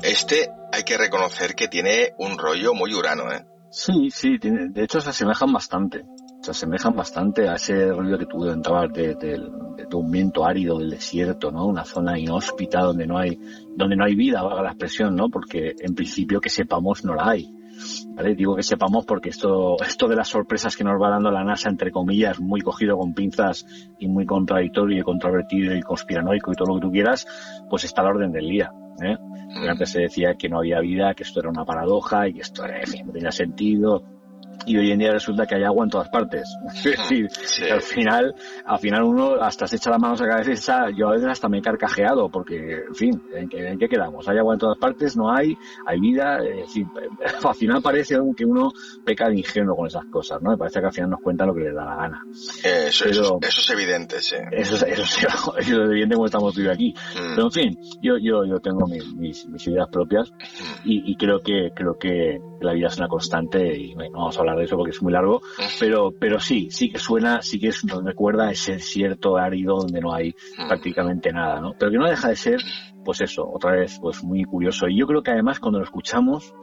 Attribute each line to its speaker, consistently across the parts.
Speaker 1: hay que reconocer que tiene un rollo muy Urano, ¿eh?
Speaker 2: Sí, de hecho se asemejan bastante. Se asemejan bastante a ese rollo que tú comentabas de un viento árido del desierto, ¿no? Una zona inhóspita donde no hay vida, valga la expresión, ¿no? Porque en principio que sepamos no la hay. ¿Vale? Digo que sepamos porque esto de las sorpresas que nos va dando la NASA, entre comillas, muy cogido con pinzas y muy contradictorio y controvertido y conspiranoico y todo lo que tú quieras, pues está a la orden del día, ¿eh? Porque antes se decía que no había vida, que esto era una paradoja y que esto, en fin, no tenía sentido. Y hoy en día resulta que hay agua en todas partes. Es decir,
Speaker 1: sí.
Speaker 2: al final uno hasta se echa las manos a la cabeza, yo a veces hasta me he carcajeado, porque, en fin, ¿en qué quedamos? Hay agua en todas partes, no hay vida, en fin, al final parece que uno peca de ingenuo con esas cosas, ¿no? Me parece que al final nos cuenta lo que les da la gana.
Speaker 1: Eso es evidente, sí.
Speaker 2: Eso es evidente como estamos tú y aquí. Pero en fin, yo tengo mis ideas propias y creo que la vida es una constante y no vamos a hablar de eso porque es muy largo, pero sí que suena, sí que nos recuerda ese desierto árido donde no hay prácticamente nada, ¿no? Pero que no deja de ser, pues eso, otra vez, pues muy curioso. Y yo creo que además cuando lo escuchamos,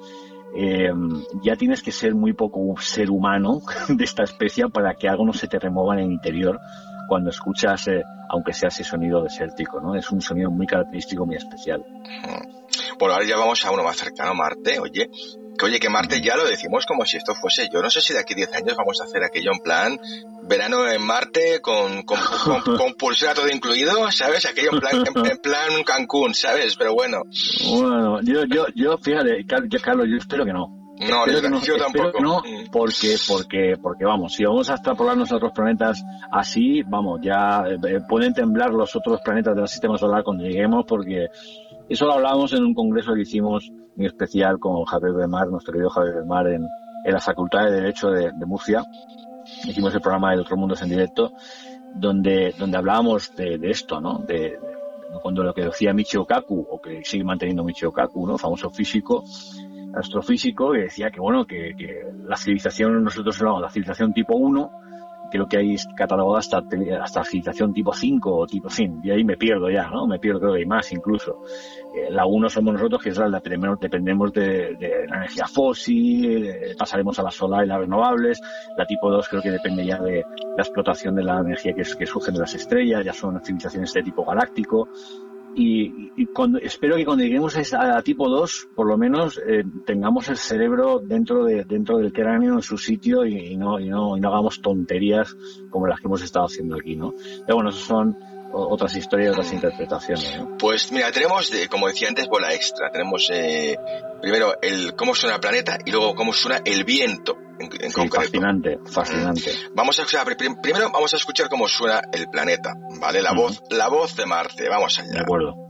Speaker 2: ya tienes que ser muy poco ser humano de esta especie para que algo no se te remueva en el interior cuando escuchas, aunque sea ese sonido desértico, ¿no? Es un sonido muy característico, muy especial.
Speaker 1: Bueno, ahora ya vamos a uno más cercano, Marte. Oye, que Marte ya lo decimos como si esto fuese, yo no sé si de aquí 10 años vamos a hacer aquello en plan verano en Marte con pulsera todo incluido, ¿sabes? Aquello en plan Cancún, ¿sabes? Pero bueno.
Speaker 2: Bueno, yo fíjate, Carlos, yo espero que no.
Speaker 1: No, yo tampoco.
Speaker 2: Espero que no, porque vamos, si vamos a extrapolarnos a otros planetas así, vamos, ya pueden temblar los otros planetas del sistema solar cuando lleguemos, porque eso lo hablábamos en un congreso que hicimos en especial con Javier Belmar, nuestro querido Javier Belmar, en la Facultad de Derecho de Murcia. Hicimos el programa de Otro Mundos en directo, donde hablábamos de esto, ¿no? De cuando lo que decía Michio Kaku, o que sigue manteniendo Michio Kaku, ¿no? Famoso físico, astrofísico, que decía que bueno, que la civilización, nosotros hablamos de la civilización tipo 1, creo que hay catalogada hasta civilización tipo 5 o tipo 5, y ahí me pierdo ya, ¿no? Creo que hay más incluso. La 1 somos nosotros, que es la dependemos de la energía fósil, pasaremos a la solar y las renovables. La tipo 2 creo que depende ya de la explotación de la energía que surge de las estrellas, ya son civilizaciones de tipo galáctico. Y espero que cuando lleguemos a tipo 2, por lo menos tengamos el cerebro dentro del cráneo en su sitio y no hagamos tonterías como las que hemos estado haciendo aquí, ¿no? Pero bueno, eso son otras historias, otras interpretaciones, ¿no?
Speaker 1: Pues mira, tenemos, como decía antes, bola extra. Tenemos primero cómo suena el planeta y luego cómo suena el viento en concreto.
Speaker 2: Fascinante.
Speaker 1: Vamos a escuchar, primero vamos a escuchar cómo suena el planeta, ¿vale? La voz de Marte. Vamos allá.
Speaker 2: De acuerdo.